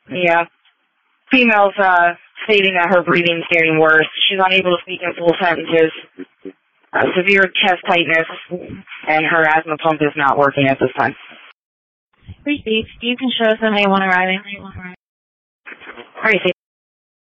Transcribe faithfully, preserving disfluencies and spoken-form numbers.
Yeah. Female's uh, stating that her breathing's getting worse. She's unable to speak in full sentences. Uh, severe chest tightness, and her asthma pump is not working at this time. Received. You can show us an A one arriving. All right.